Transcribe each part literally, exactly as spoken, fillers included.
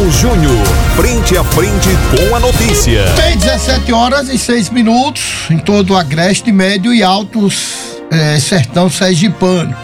Leão Júnior, frente a frente com a notícia. Tem dezessete horas e seis minutos em todo o agreste médio e alto é, sertão sergipano.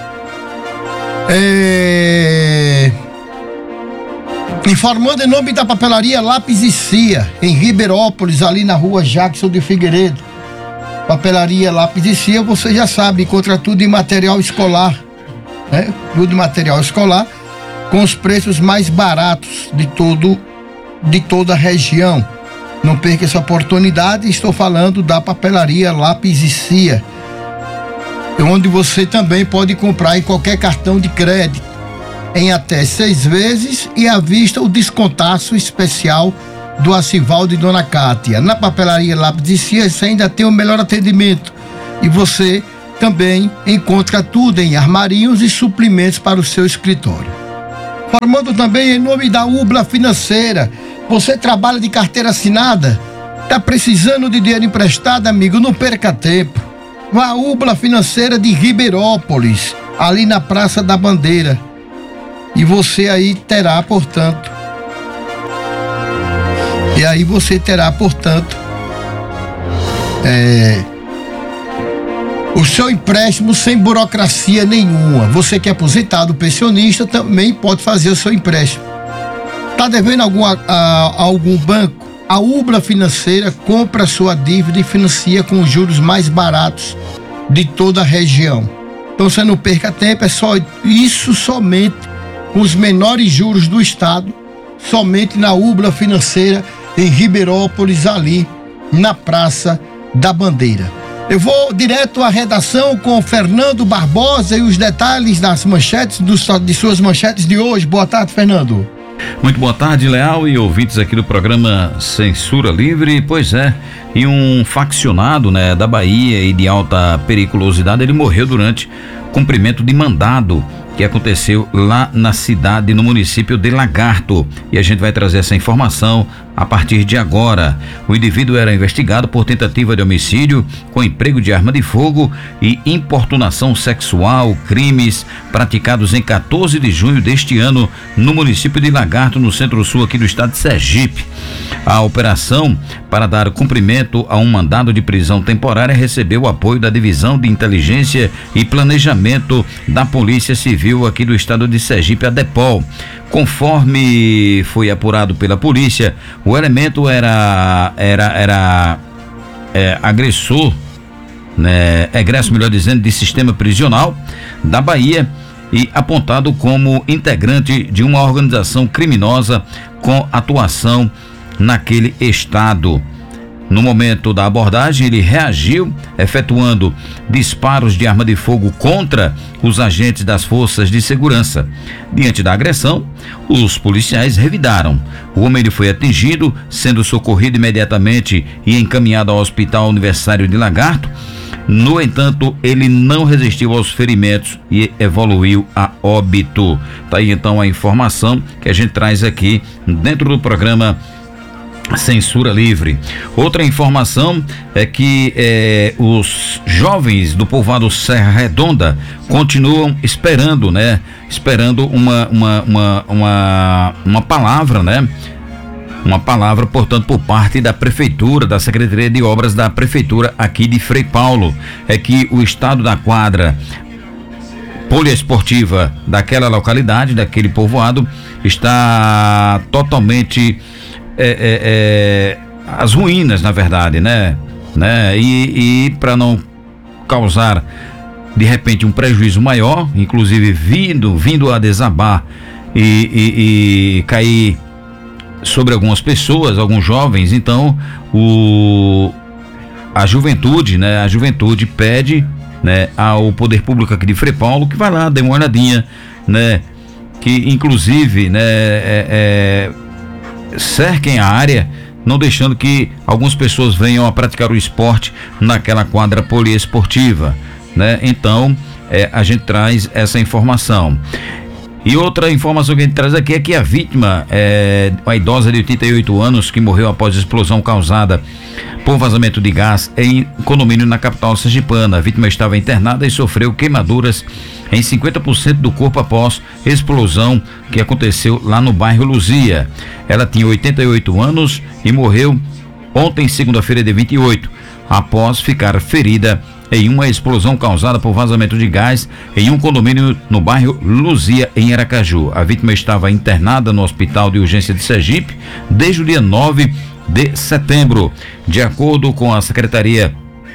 É... Informando em nome da papelaria Lápis e Cia, em Ribeirópolis, ali na rua Jackson de Figueiredo. Papelaria Lápis e Cia, você já sabe, encontra tudo em material escolar, né? Tudo em material escolar, com os preços mais baratos de todo, de toda a região. Não perca essa oportunidade, estou falando da papelaria Lápis e Cia, onde você também pode comprar em qualquer cartão de crédito, em até seis vezes e à vista o descontaço especial do Acivaldo e Dona Cátia. Na papelaria Lápis e Cia você ainda tem o melhor atendimento e você também encontra tudo em armarinhos e suprimentos para o seu escritório. Formando também em nome da Ubla Financeira. Você trabalha de carteira assinada? Tá precisando de dinheiro emprestado, amigo? Não perca tempo. Vá à Ubla Financeira de Ribeirópolis, ali na Praça da Bandeira. E você aí terá, portanto, E aí você terá, portanto, é, o seu empréstimo sem burocracia nenhuma. Você que é aposentado, pensionista, também pode fazer o seu empréstimo. Está devendo algum, a, a algum banco? A Ubla Financeira compra a sua dívida e financia com os juros mais baratos de toda a região. Então você não perca tempo, é só isso, somente com os menores juros do estado, somente na Ubla Financeira em Ribeirópolis, ali na Praça da Bandeira. Eu vou direto à redação com o Fernando Barbosa e os detalhes das manchetes, dos, de suas manchetes de hoje. Boa tarde, Fernando. Muito boa tarde, Leal e ouvintes aqui do programa Censura Livre. Pois é, e um faccionado, né, da Bahia e de alta periculosidade, ele morreu durante cumprimento de mandado que aconteceu lá na cidade, no município de Lagarto. E a gente vai trazer essa informação a partir de agora. O indivíduo era investigado por tentativa de homicídio com emprego de arma de fogo e importunação sexual, crimes praticados em quatorze de junho deste ano no município de Lagarto, no centro-sul aqui do estado de Sergipe. A operação para dar cumprimento a um mandado de prisão temporária recebeu o apoio da Divisão de Inteligência e Planejamento da Polícia Civil aqui do estado de Sergipe, a DEPOL. Conforme foi apurado pela polícia, o elemento era era era é, agressor, né, egresso, melhor dizendo, de sistema prisional da Bahia e apontado como integrante de uma organização criminosa com atuação naquele estado. No momento da abordagem, ele reagiu, efetuando disparos de arma de fogo contra os agentes das forças de segurança. Diante da agressão, os policiais revidaram. O homem ele foi atingido, sendo socorrido imediatamente e encaminhado ao Hospital Universitário de Lagarto. No entanto, ele não resistiu aos ferimentos e evoluiu a óbito. Tá aí então a informação que a gente traz aqui dentro do programa Censura Livre. Outra informação é que é, os jovens do povoado Serra Redonda continuam esperando, né? Esperando uma, uma, uma, uma, uma palavra, né? Uma palavra, portanto, por parte da Prefeitura, da Secretaria de Obras da Prefeitura aqui de Frei Paulo. É que o estado da quadra poliesportiva daquela localidade, daquele povoado, está totalmente É, é, é, as ruínas, na verdade, né? né? E, e para não causar de repente um prejuízo maior, inclusive vindo, vindo a desabar e, e, e cair sobre algumas pessoas, alguns jovens, então o, a juventude, né? A juventude pede, né, ao poder público aqui de Frei Paulo que vai lá, dê uma olhadinha, né? Que inclusive, né? É, é, cerquem a área, não deixando que algumas pessoas venham a praticar o esporte naquela quadra poliesportiva, né? Então, é, a gente traz essa informação. E outra informação que a gente traz aqui é que a vítima é uma idosa de oitenta e oito anos que morreu após explosão causada por vazamento de gás em condomínio na capital sergipana. A vítima estava internada e sofreu queimaduras em cinquenta por cento do corpo após explosão que aconteceu lá no bairro Luzia. Ela tinha oitenta e oito anos e morreu ontem, segunda-feira, de vinte e oito, após ficar ferida em uma explosão causada por vazamento de gás em um condomínio no bairro Luzia, em Aracaju. A vítima estava internada no Hospital de Urgência de Sergipe desde o dia nove de setembro. De acordo com a Secretaria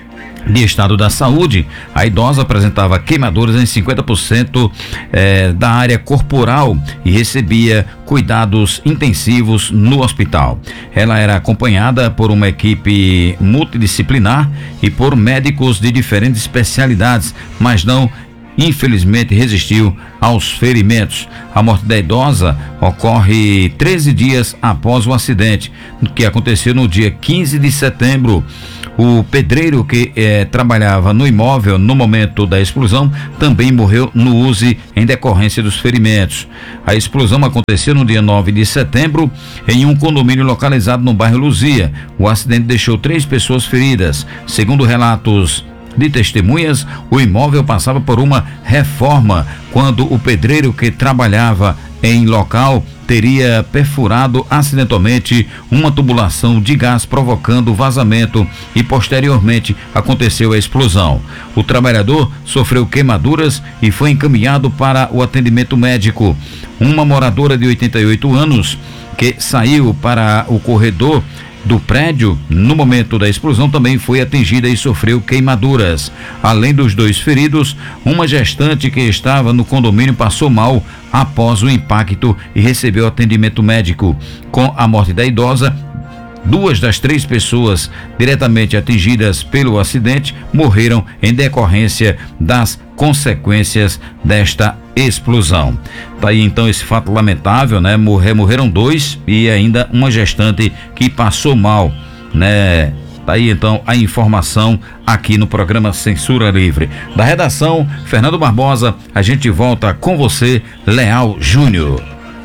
de Estado da Saúde, a idosa apresentava queimaduras em cinquenta por cento eh, da área corporal e recebia cuidados intensivos no hospital. Ela era acompanhada por uma equipe multidisciplinar e por médicos de diferentes especialidades, mas não, infelizmente, resistiu aos ferimentos. A morte da idosa ocorre treze dias após o acidente, que aconteceu no dia quinze de setembro. O pedreiro que eh, trabalhava no imóvel no momento da explosão também morreu no U Z I em decorrência dos ferimentos. A explosão aconteceu no dia nove de setembro em um condomínio localizado no bairro Luzia. O acidente deixou três pessoas feridas. Segundo relatos de testemunhas, o imóvel passava por uma reforma quando o pedreiro que trabalhava em local teria perfurado acidentalmente uma tubulação de gás, provocando vazamento, e posteriormente aconteceu a explosão. O trabalhador sofreu queimaduras e foi encaminhado para o atendimento médico. Uma moradora de oitenta e oito anos que saiu para o corredor do prédio no momento da explosão também foi atingida e sofreu queimaduras. Além dos dois feridos, uma gestante que estava no condomínio passou mal após o impacto e recebeu atendimento médico. Com a morte da idosa, duas das três pessoas diretamente atingidas pelo acidente morreram em decorrência das consequências desta explosão. Tá aí então esse fato lamentável, né? Morrer, morreram dois e ainda uma gestante que passou mal, né? Tá aí então a informação aqui no programa Censura Livre. Da redação, Fernando Barbosa, a gente volta com você, Leal Júnior.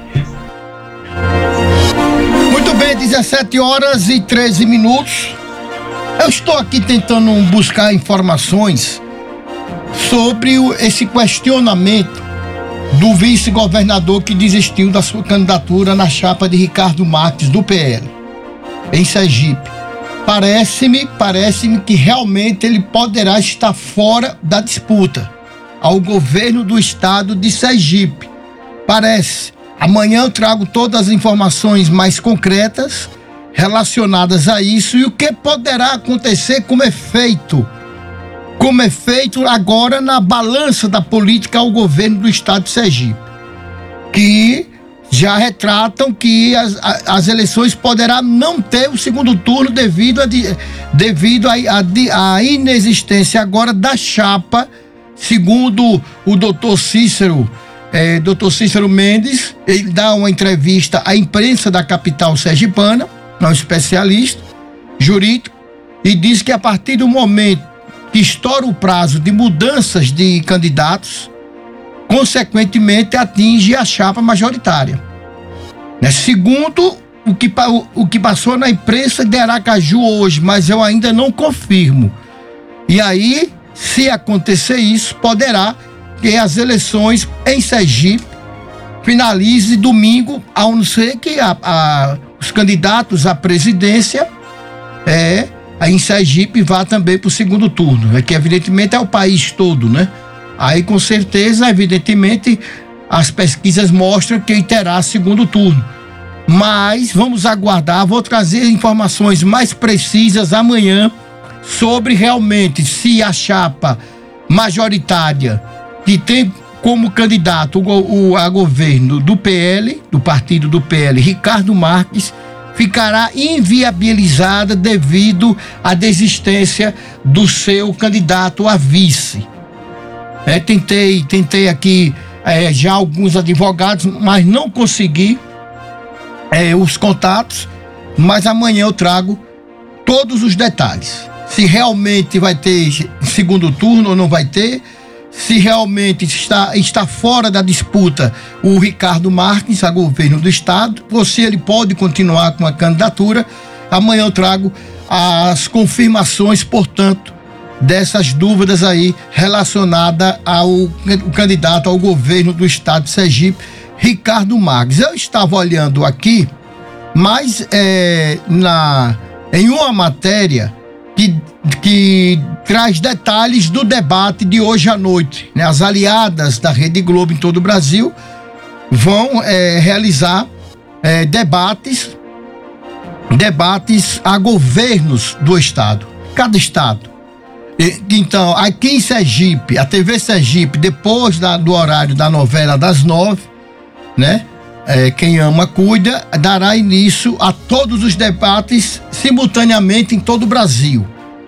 Muito bem, dezessete horas e treze minutos. Eu estou aqui tentando buscar informações sobre o, esse questionamento do vice-governador que desistiu da sua candidatura na chapa de Ricardo Marques, do P L, em Sergipe. Parece-me, parece-me que realmente ele poderá estar fora da disputa ao governo do estado de Sergipe. Parece. Amanhã eu trago todas as informações mais concretas relacionadas a isso e o que poderá acontecer como efeito, como efeito agora na balança da política ao governo do estado de Sergipe, que já retratam que as, as eleições poderá não ter o segundo turno devido a, devido a, a, a inexistência agora da chapa, segundo o doutor Cícero, é, doutor Cícero Mendes. Ele dá uma entrevista à imprensa da capital sergipana, um especialista jurídico, e diz que a partir do momento que estoura o prazo de mudanças de candidatos, consequentemente atinge a chapa majoritária. Né? Segundo o que, o, o que passou na imprensa de Aracaju hoje, mas eu ainda não confirmo. E aí, se acontecer isso, poderá que as eleições em Sergipe finalize domingo, a não ser que a, a, os candidatos à presidência é, em Sergipe vá também para o segundo turno, é que evidentemente é o país todo, né? Aí com certeza, evidentemente, as pesquisas mostram que terá segundo turno. Mas vamos aguardar, vou trazer informações mais precisas amanhã sobre realmente se a chapa majoritária que tem como candidato o, o, a governo do P L, do partido do P L, Ricardo Marques, ficará inviabilizada devido à desistência do seu candidato a vice. É, tentei, tentei aqui é, já alguns advogados, mas não consegui é, os contatos, mas amanhã eu trago todos os detalhes. Se realmente vai ter segundo turno ou não vai ter, se realmente está, está fora da disputa o Ricardo Marques a governo do estado, ou se ele pode continuar com a candidatura. Amanhã eu trago as confirmações, portanto, dessas dúvidas aí relacionadas ao o candidato ao governo do estado de Sergipe, Ricardo Marques. Eu estava olhando aqui, mas é, na, em uma matéria que, que traz detalhes do debate de hoje à noite, né? As aliadas da Rede Globo em todo o Brasil vão é, realizar é, debates, debates a governos do estado, cada estado. Então, aqui em Sergipe, a T V Sergipe, depois da, do horário da novela das nove, né? É, quem ama cuida, dará início a todos os debates simultaneamente em todo o Brasil.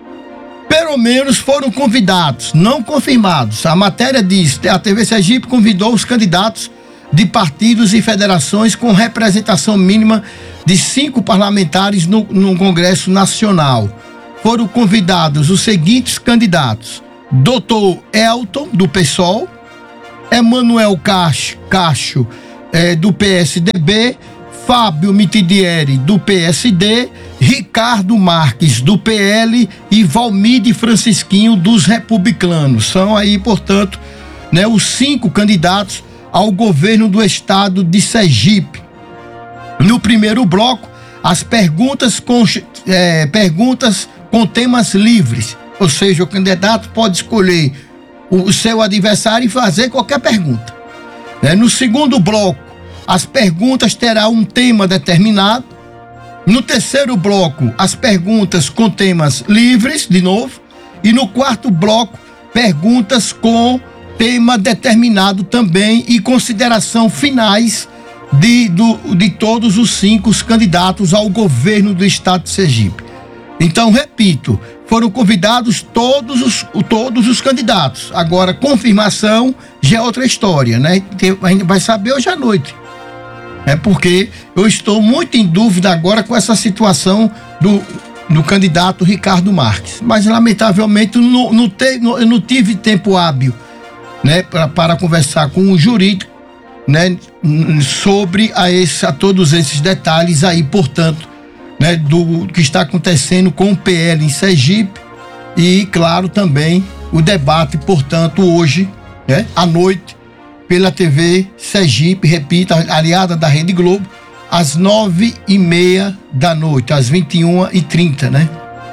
Pelo menos foram convidados, não confirmados. A matéria diz que a T V Sergipe convidou os candidatos de partidos e federações com representação mínima de cinco parlamentares no, no Congresso Nacional. Foram convidados os seguintes candidatos: doutor Elton, do PSOL, Emanuel Cacho, Cacho é, do P S D B, Fábio Mitidieri, do P S D, Ricardo Marques, do P L e Valmide Francisquinho, dos Republicanos. São aí, portanto, né, os cinco candidatos ao governo do estado de Sergipe. No primeiro bloco, as perguntas com, é, perguntas com temas livres, ou seja, o candidato pode escolher o, o seu adversário e fazer qualquer pergunta. É, no segundo bloco, as perguntas terão um tema determinado. No terceiro bloco, as perguntas com temas livres, de novo. E no quarto bloco, perguntas com tema determinado também e consideração finais de, do, de todos os cinco candidatos ao governo do estado de Sergipe. Então, repito, foram convidados todos os, todos os candidatos. Agora, confirmação já é outra história, né? A gente vai saber hoje à noite. É porque eu estou muito em dúvida agora com essa situação do, do candidato Ricardo Marques. Mas, lamentavelmente, não, não te, não, eu não tive tempo hábil, né, pra, para conversar com o jurídico, né, sobre a, esse, a todos esses detalhes aí, portanto, né, do que está acontecendo com o P L em Sergipe e, claro, também o debate, portanto, hoje, né, à noite, pela T V Sergipe, repito, aliada da Rede Globo, às nove e meia da noite, às vinte e uma e trinta, né?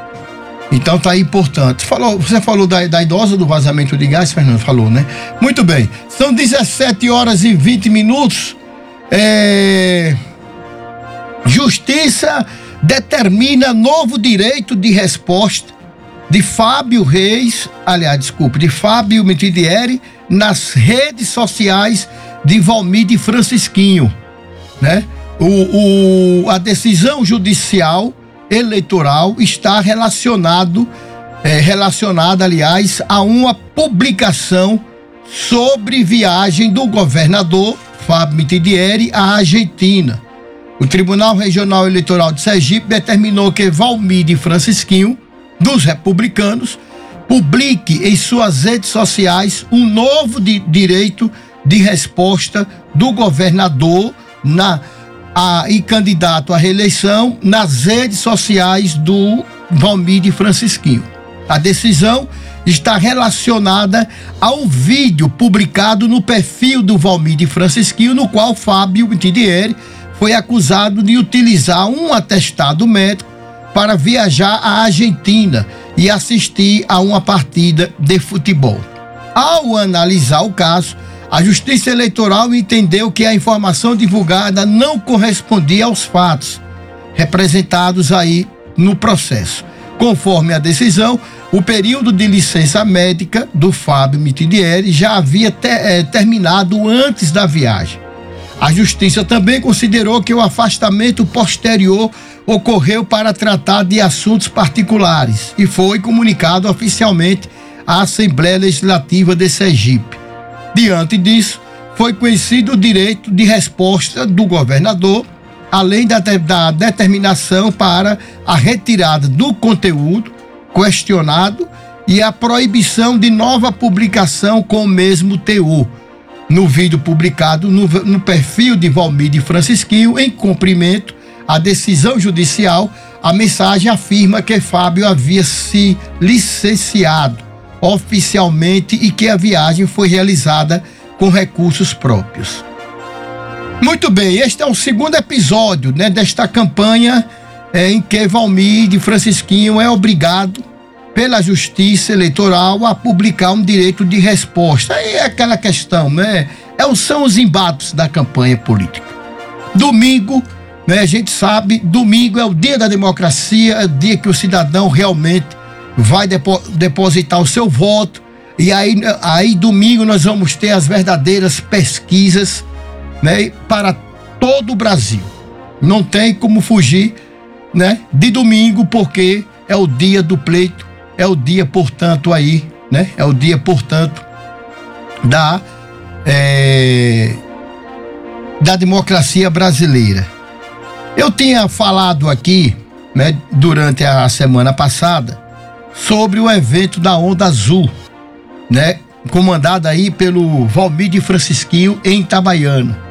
Então tá aí, portanto. Falou, você falou da, da idosa do vazamento de gás, Fernando? Falou, né? Muito bem. São dezessete horas e vinte minutos. É... Justiça determina novo direito de resposta de Fábio Reis, aliás, desculpe, de Fábio Mitidieri nas redes sociais de Valmide Francisquinho, né? O, o, a decisão judicial eleitoral está relacionado, é, relacionada, aliás, a uma publicação sobre viagem do governador Fábio Mitidieri à Argentina. O Tribunal Regional Eleitoral de Sergipe determinou que Valmide Francisquinho, dos Republicanos, publique em suas redes sociais um novo di- direito de resposta do governador na A, e candidato à reeleição nas redes sociais do Valmide Francisquinho. A decisão está relacionada ao vídeo publicado no perfil do Valmide Francisquinho, no qual Fábio Mitidieri foi acusado de utilizar um atestado médico para viajar à Argentina e assistir a uma partida de futebol. Ao analisar o caso, a Justiça Eleitoral entendeu que a informação divulgada não correspondia aos fatos representados aí no processo. Conforme a decisão, o período de licença médica do Fábio Mitidieri já havia te, eh, terminado antes da viagem. A Justiça também considerou que o afastamento posterior ocorreu para tratar de assuntos particulares e foi comunicado oficialmente à Assembleia Legislativa de Sergipe. Diante disso, foi conhecido o direito de resposta do governador, além da, da determinação para a retirada do conteúdo questionado e a proibição de nova publicação com o mesmo teor. No vídeo publicado no, no perfil de Valmir Francisquinho, em cumprimento à decisão judicial, a mensagem afirma que Fábio havia se licenciado oficialmente e que a viagem foi realizada com recursos próprios. Muito bem, este é o segundo episódio, né, desta campanha é, em que Valmir de Francisquinho é obrigado pela Justiça Eleitoral a publicar um direito de resposta. Aí é aquela questão, né? É, são os embates da campanha política. Domingo, né, a gente sabe, domingo é o dia da democracia, é o dia que o cidadão realmente vai depo- depositar o seu voto, e aí, aí domingo nós vamos ter as verdadeiras pesquisas, né, para todo o Brasil. Não tem como fugir, né, de domingo, porque é o dia do pleito, é o dia, portanto, aí, né, é o dia, portanto, da, é, da democracia brasileira. Eu tinha falado aqui, né, durante a semana passada, sobre o evento da Onda Azul, né, comandado aí pelo Valmir de Francisquinho em Itabaiana.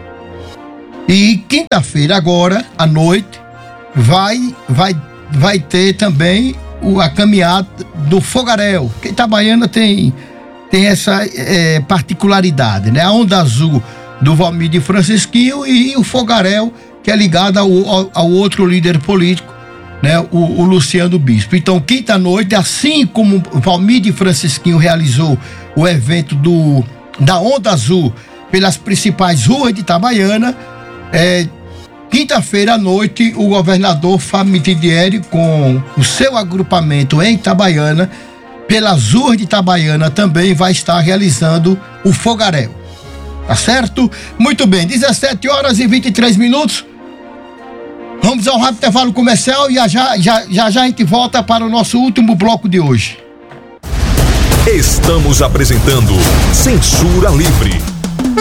E quinta-feira agora, à noite, vai, vai, vai ter também o, a caminhada do Fogaréu, que Itabaiana tem, tem essa é, particularidade, né? A Onda Azul do Valmir de Francisquinho e o Fogaréu, que é ligado ao, ao, ao outro líder político, né? O, o Luciano Bispo. Então, quinta-noite, assim como o Valmir de Francisquinho realizou o evento do, da Onda Azul pelas principais ruas de Itabaiana, É, quinta-feira à noite, o governador Fábio Mitidieri, com o seu agrupamento em Itabaiana, pelas ruas de Itabaiana, também vai estar realizando o Fogaréu. Tá certo? Muito bem, dezessete horas e vinte e três minutos. Vamos ao rápido intervalo comercial e já já, já já já a gente volta para o nosso último bloco de hoje. Estamos apresentando Censura Livre.